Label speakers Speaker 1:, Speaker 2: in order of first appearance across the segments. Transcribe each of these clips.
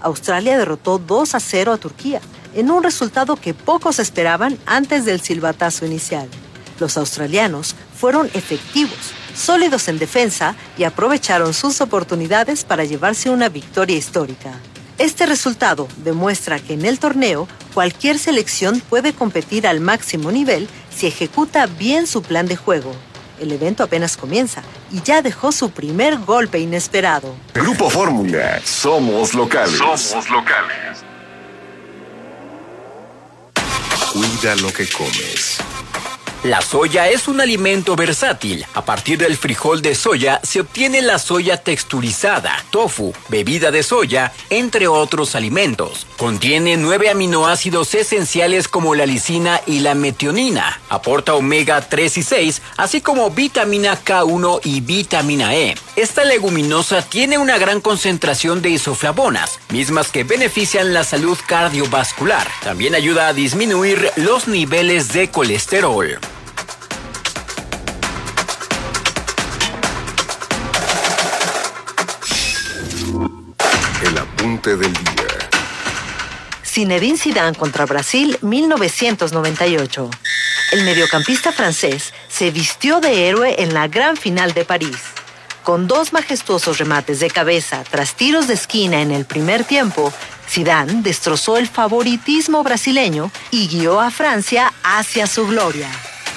Speaker 1: Australia derrotó 2-0 a Turquía, en un resultado que pocos esperaban antes del silbatazo inicial. Los australianos fueron efectivos, sólidos en defensa y aprovecharon sus oportunidades para llevarse una victoria histórica. Este resultado demuestra que en el torneo cualquier selección puede competir al máximo nivel si ejecuta bien su plan de juego. El evento apenas comienza y ya dejó su primer golpe inesperado.
Speaker 2: Grupo Fórmula, somos locales. Cuida lo que comes.
Speaker 3: La soya es un alimento versátil. A partir del frijol de soya se obtiene la soya texturizada, tofu, bebida de soya, entre otros alimentos. Contiene 9 aminoácidos esenciales como la lisina y la metionina. Aporta omega 3 y 6, así como vitamina K1 y vitamina E. Esta leguminosa tiene una gran concentración de isoflavonas, mismas que benefician la salud cardiovascular. También ayuda a disminuir los niveles de colesterol.
Speaker 2: El apunte del día.
Speaker 1: Zinedine Zidane contra Brasil, 1998. El mediocampista francés se vistió de héroe en la gran final de París. Con 2 majestuosos remates de cabeza tras tiros de esquina en el primer tiempo, Zidane destrozó el favoritismo brasileño y guió a Francia hacia su gloria.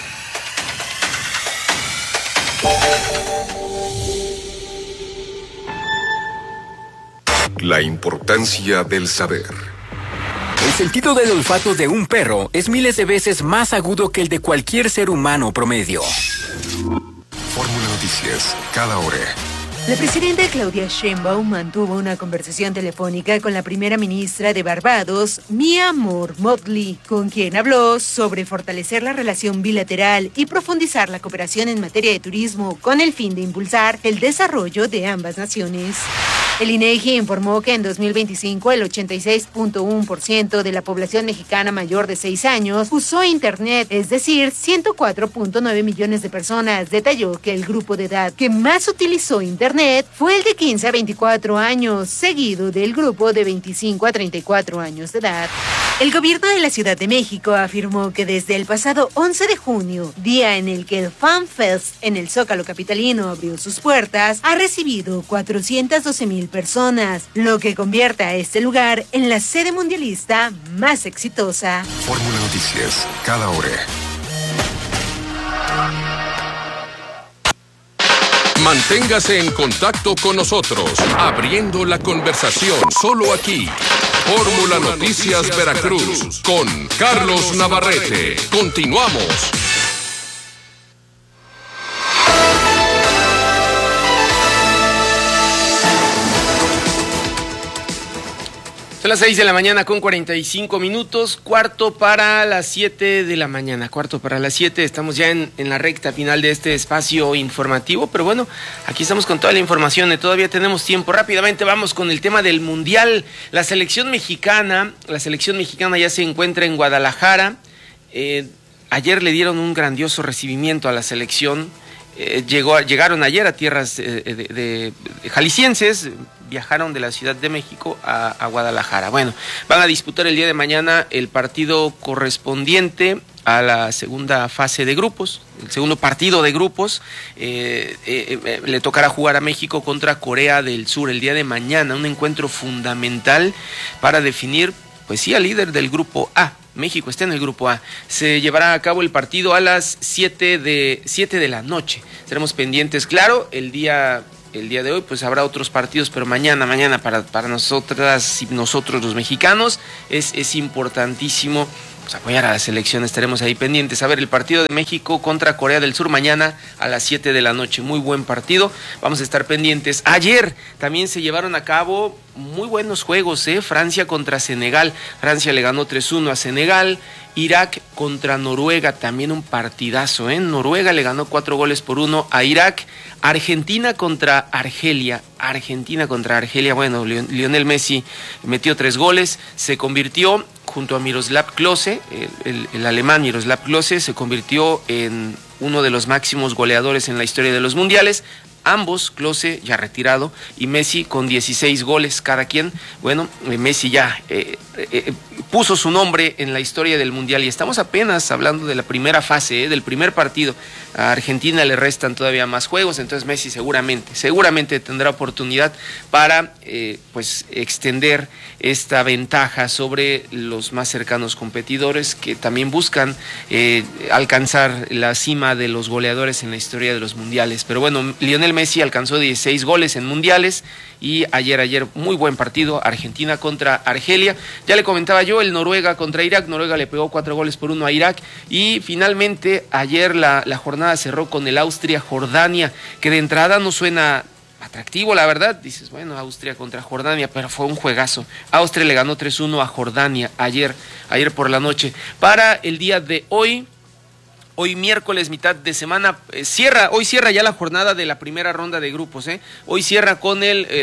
Speaker 2: La importancia del saber.
Speaker 3: El sentido del olfato de un perro es miles de veces más agudo que el de cualquier ser humano promedio.
Speaker 2: Fórmula Noticias, cada hora.
Speaker 4: La presidenta Claudia Sheinbaum mantuvo una conversación telefónica con la primera ministra de Barbados, Mia Motley, con quien habló sobre fortalecer la relación bilateral y profundizar la cooperación en materia de turismo con el fin de impulsar el desarrollo de ambas naciones. El INEGI informó que en 2025 el 86.1% de la población mexicana mayor de 6 años usó Internet, es decir, 104.9 millones de personas. Detalló que el grupo de edad que más utilizó Internet fue el de 15 a 24 años, seguido del grupo de 25 a 34 años de edad. El gobierno de la Ciudad de México afirmó que desde el pasado 11 de junio, día en el que el Fan Fest en el Zócalo capitalino abrió sus puertas, ha recibido 412,000 personas, lo que convierte a este lugar en la sede mundialista más exitosa.
Speaker 2: Fórmula Noticias, cada hora. Manténgase en contacto con nosotros, abriendo la conversación solo aquí. Fórmula Noticias Veracruz, con Carlos Navarrete. Continuamos.
Speaker 5: Son las 6 de la mañana con 45 minutos, cuarto para las 7 de la mañana, estamos ya en la recta final de este espacio informativo, pero bueno, aquí estamos con toda la información y todavía tenemos tiempo. Rápidamente vamos con el tema del Mundial. La selección mexicana ya se encuentra en Guadalajara. Ayer le dieron un grandioso recibimiento a la selección. Llegaron ayer a tierras de jaliscienses, viajaron de la Ciudad de México a Guadalajara. Bueno, van a disputar el día de mañana el partido correspondiente a la segunda fase de grupos, el segundo partido de grupos. Le tocará jugar a México contra Corea del Sur el día de mañana, un encuentro fundamental para definir, pues sí, al líder del grupo A. México está en el grupo A. Se llevará a cabo el partido a las 7 de la noche. Estaremos pendientes, claro, el día de hoy pues habrá otros partidos, pero mañana para nosotras y nosotros los mexicanos es importantísimo pues apoyar a la selección. Estaremos ahí pendientes a ver el partido de México contra Corea del Sur mañana a las 7 de la noche. Muy buen partido, vamos a estar pendientes. Ayer también se llevaron a cabo muy buenos juegos, Francia contra Senegal. Francia le ganó 3-1 a Senegal. Irak contra Noruega, también un partidazo, Noruega le ganó 4-1 a Irak. Argentina contra Argelia, bueno, Lionel Messi metió 3 goles, se convirtió junto a Miroslav Klose, el alemán Miroslav Klose, se convirtió en uno de los máximos goleadores en la historia de los mundiales. ambos, Klose ya retirado y Messi con 16 goles cada quien. Bueno, Messi ya puso su nombre en la historia del Mundial y estamos apenas hablando de la primera fase, del primer partido. A Argentina le restan todavía más juegos, entonces Messi seguramente tendrá oportunidad para pues extender esta ventaja sobre los más cercanos competidores que también buscan alcanzar la cima de los goleadores en la historia de los mundiales. Pero bueno, Lionel Messi alcanzó 16 goles en mundiales y ayer muy buen partido, Argentina contra Argelia. Ya le comentaba yo, el Noruega contra Irak, Noruega le pegó 4-1 a Irak y finalmente ayer la jornada cerró con el Austria-Jordania, que de entrada no suena atractivo, la verdad. Dices, bueno, Austria contra Jordania, pero fue un juegazo. Austria le ganó 3-1 a Jordania ayer por la noche. Para el día de hoy miércoles, mitad de semana, hoy cierra ya la jornada de la primera ronda de grupos. Hoy cierra con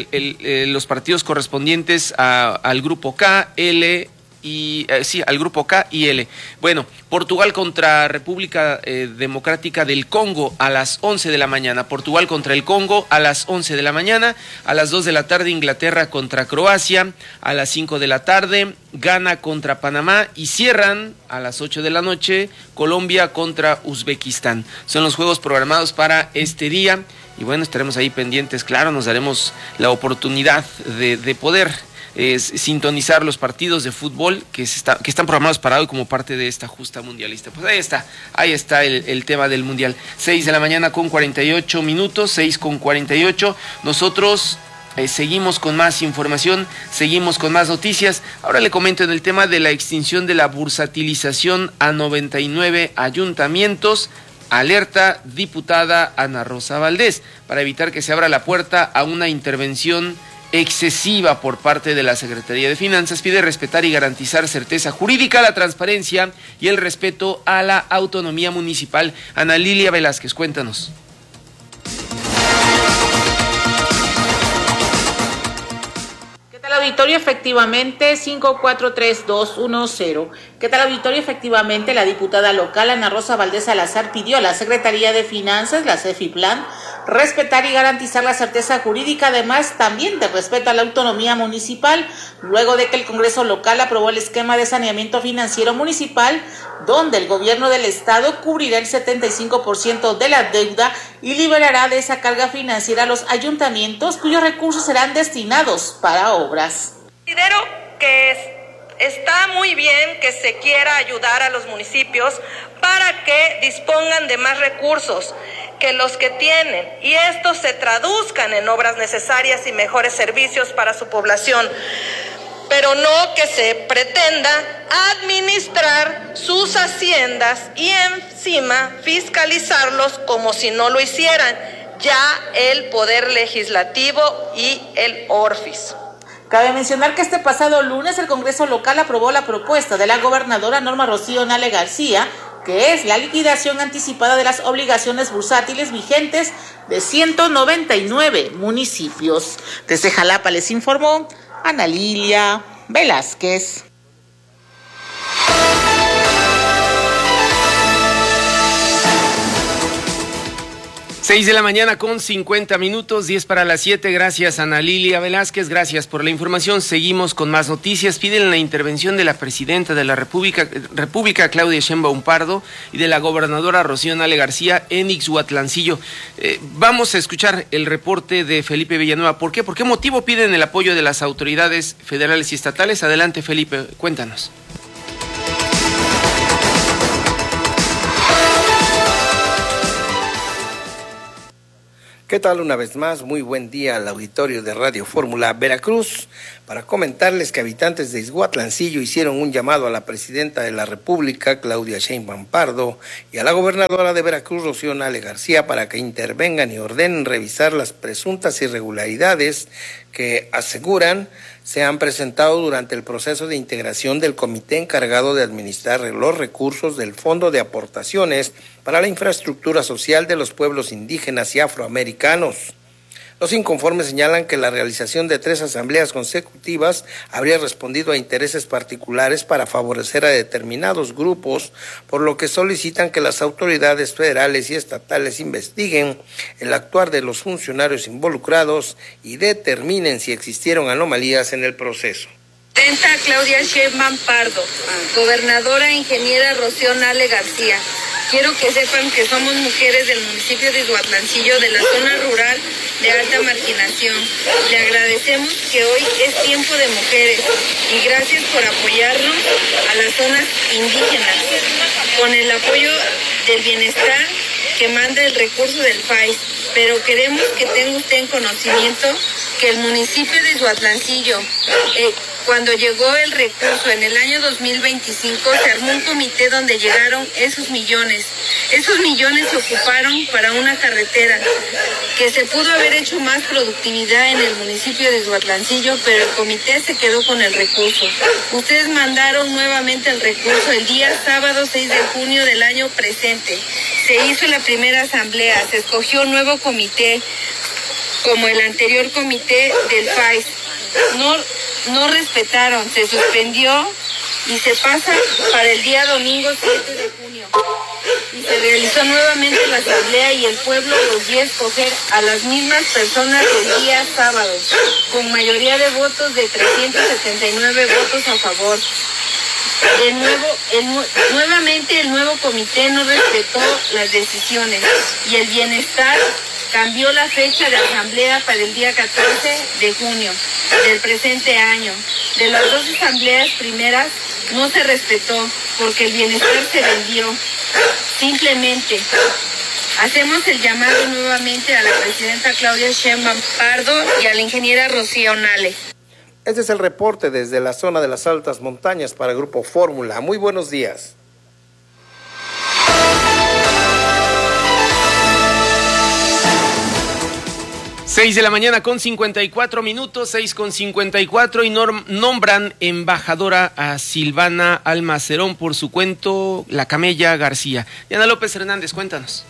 Speaker 5: los partidos correspondientes al grupo K, L y al grupo K y L. Bueno, Portugal contra República Democrática del Congo a las 11 de la mañana. Portugal contra el Congo a las 11 de la mañana. A las 2 de la tarde Inglaterra contra Croacia. A las 5 de la tarde Ghana contra Panamá. Y cierran a las 8 de la noche Colombia contra Uzbekistán. Son los juegos programados para este día. Y bueno, estaremos ahí pendientes. Claro, nos daremos la oportunidad de poder sintonizar los partidos de fútbol que están programados para hoy como parte de esta justa mundialista. Pues ahí está el tema del mundial. 6 de la mañana con 48 minutos, 6:48. Nosotros seguimos con más información, seguimos con más noticias. Ahora le comento en el tema de la extinción de la bursatilización a 99 ayuntamientos. Alerta diputada Ana Rosa Valdés para evitar que se abra la puerta a una intervención excesiva por parte de la Secretaría de Finanzas. Pide respetar y garantizar certeza jurídica, la transparencia y el respeto a la autonomía municipal. Ana Lilia Velázquez, cuéntanos.
Speaker 6: ¿Qué tal, auditorio? Efectivamente, 543-210. ¿Qué tal, auditorio? Efectivamente, la diputada local Ana Rosa Valdés Salazar pidió a la Secretaría de Finanzas, la CEFIPLAN, respetar y garantizar la certeza jurídica, además también de respeto a la autonomía municipal, luego de que el Congreso local aprobó el esquema de saneamiento financiero municipal, donde el gobierno del estado cubrirá el 75% de la deuda y liberará de esa carga financiera a los ayuntamientos, cuyos recursos serán destinados para obras.
Speaker 7: Considero que está muy bien que se quiera ayudar a los municipios para que dispongan de más recursos que los que tienen y estos se traduzcan en obras necesarias y mejores servicios para su población, pero no que se pretenda administrar sus haciendas y encima fiscalizarlos como si no lo hicieran ya el Poder Legislativo y el ORFIS.
Speaker 6: Cabe mencionar que este pasado lunes el Congreso local aprobó la propuesta de la gobernadora Norma Rocío Nale García, que es la liquidación anticipada de las obligaciones bursátiles vigentes de 199 municipios. Desde Jalapa les informó Ana Lilia Velázquez.
Speaker 5: 6 de la mañana con 50 minutos, 10 para las 7. Gracias, Ana Lilia Velázquez. Gracias por la información. Seguimos con más noticias. Piden la intervención de la presidenta de la República, Claudia Sheinbaum Pardo, y de la gobernadora Rocío Nale García en Ixhuatlancillo. Vamos a escuchar el reporte de Felipe Villanueva. ¿Por qué? ¿Por qué motivo piden el apoyo de las autoridades federales y estatales? Adelante, Felipe, cuéntanos.
Speaker 8: ¿Qué tal? Una vez más, muy buen día al auditorio de Radio Fórmula Veracruz, para comentarles que habitantes de Ixhuatlancillo hicieron un llamado a la presidenta de la República, Claudia Sheinbaum Pardo, y a la gobernadora de Veracruz, Rocío Nale García, para que intervengan y ordenen revisar las presuntas irregularidades que aseguran se han presentado durante el proceso de integración del comité encargado de administrar los recursos del Fondo de Aportaciones para la Infraestructura Social de los Pueblos Indígenas y Afroamericanos. Los inconformes señalan que la realización de 3 asambleas consecutivas habría respondido a intereses particulares para favorecer a determinados grupos, por lo que solicitan que las autoridades federales y estatales investiguen el actuar de los funcionarios involucrados y determinen si existieron anomalías en el proceso.
Speaker 7: Presidenta Claudia Sheinbaum Pardo, gobernadora ingeniera Rocío Nale García. Quiero que sepan que somos mujeres del municipio de Izhuatlancillo, de la zona rural de alta marginación. Le agradecemos que hoy es tiempo de mujeres y gracias por apoyarnos a las zonas indígenas con el apoyo del bienestar que manda el recurso del FAIS. Pero queremos que tenga usted en conocimiento que el municipio de Izhuatlancillo, cuando llegó el recurso en el año 2025, se armó un comité donde llegaron esos millones. Esos millones se ocuparon para una carretera que se pudo haber hecho más productividad en el municipio de Izhuatlancillo, pero el comité se quedó con el recurso. Ustedes mandaron nuevamente el recurso el día sábado 6 de junio del año presente. Se hizo la primera asamblea, se escogió un nuevo comité, como el anterior comité del FAIS. No respetaron, se suspendió y se pasa para el día domingo 7 de junio. Y se realizó nuevamente la asamblea y el pueblo los dio a escoger a las mismas personas el día sábado, con mayoría de votos de 379 votos a favor. Nuevamente el nuevo comité no respetó las decisiones y el bienestar cambió la fecha de asamblea para el día 14 de junio del presente año. De las 2 asambleas primeras no se respetó porque el bienestar se vendió. Simplemente hacemos el llamado nuevamente a la presidenta Claudia Sheinbaum Pardo y a la ingeniera Rocío Nale.
Speaker 8: Este es el reporte desde la zona de las altas montañas para el Grupo Fórmula. Muy buenos días.
Speaker 5: Seis de la mañana con 54 minutos, 6:54, y nombran embajadora a Silvana Almacerón por su cuento La Camella García. Diana López Hernández, cuéntanos.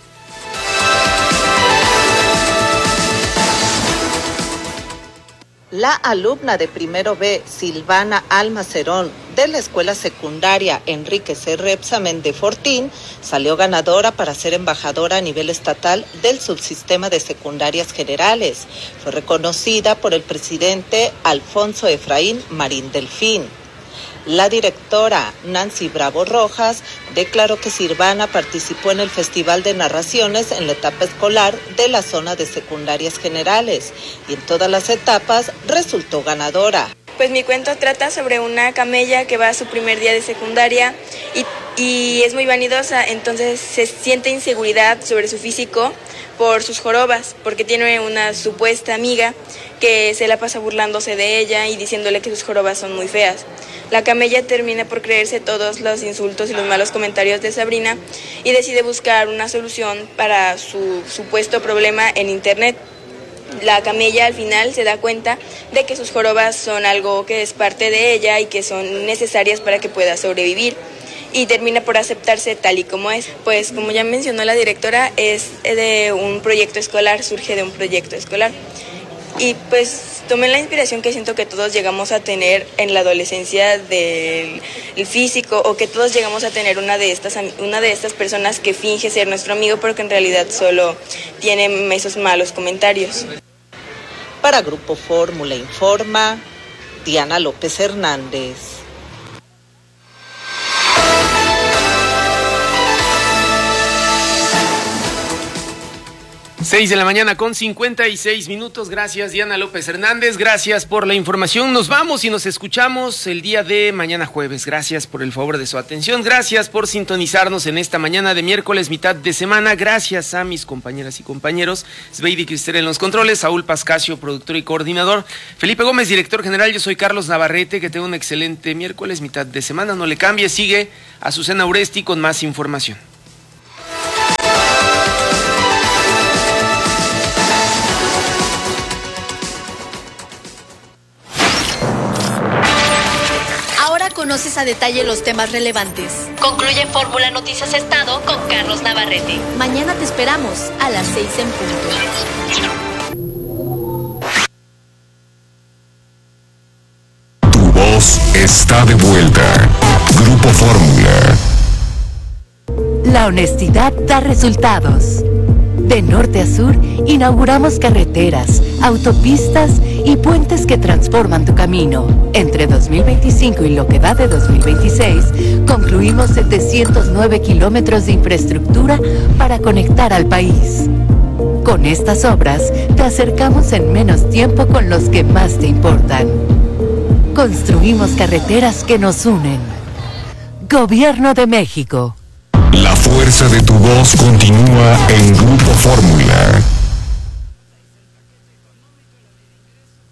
Speaker 9: La alumna de primero B, Silvana Almacerón, de la escuela secundaria Enrique C. Repsamen de Fortín, salió ganadora para ser embajadora a nivel estatal del subsistema de secundarias generales. Fue reconocida por el presidente Alfonso Efraín Marín Delfín. La directora Nancy Bravo Rojas declaró que Silvana participó en el Festival de Narraciones en la etapa escolar de la zona de secundarias generales y en todas las etapas resultó ganadora.
Speaker 10: Pues mi cuento trata sobre una camella que va a su primer día de secundaria y es muy vanidosa, entonces se siente inseguridad sobre su físico por sus jorobas, porque tiene una supuesta amiga que se la pasa burlándose de ella y diciéndole que sus jorobas son muy feas. La camella termina por creerse todos los insultos y los malos comentarios de Sabrina y decide buscar una solución para su supuesto problema en internet. La camella al final se da cuenta de que sus jorobas son algo que es parte de ella y que son necesarias para que pueda sobrevivir, y termina por aceptarse tal y como es. Pues como ya mencionó la directora, es de un proyecto escolar, surge de un proyecto escolar. Y pues tomé la inspiración que siento que todos llegamos a tener en la adolescencia del físico, o que todos llegamos a tener una de estas personas que finge ser nuestro amigo, pero que en realidad solo tiene esos malos comentarios.
Speaker 9: Para Grupo Fórmula informa Diana López Hernández.
Speaker 5: 6 de la mañana con 56 minutos. Gracias, Diana López Hernández. Gracias por la información. Nos vamos y nos escuchamos el día de mañana jueves. Gracias por el favor de su atención. Gracias por sintonizarnos en esta mañana de miércoles, mitad de semana. Gracias a mis compañeras y compañeros. Sveidi Crister en los controles, Saúl Pascasio, productor y coordinador. Felipe Gómez, director general. Yo soy Carlos Navarrete. Que tenga un excelente miércoles, mitad de semana. No le cambie. Sigue Azucena Uresti con más información.
Speaker 11: Conoces a detalle los temas relevantes. Concluye Fórmula Noticias Estado con Carlos Navarrete. Mañana te esperamos a las 6 en punto.
Speaker 2: voz está de vuelta. Grupo Fórmula.
Speaker 12: La honestidad da resultados. De norte a sur, inauguramos carreteras, autopistas y puentes que transforman tu camino. Entre 2025 y lo que va de 2026, concluimos 709 kilómetros de infraestructura para conectar al país. Con estas obras, te acercamos en menos tiempo con los que más te importan. Construimos carreteras que nos unen. Gobierno de México.
Speaker 2: La fuerza de tu voz continúa en Grupo Fórmula.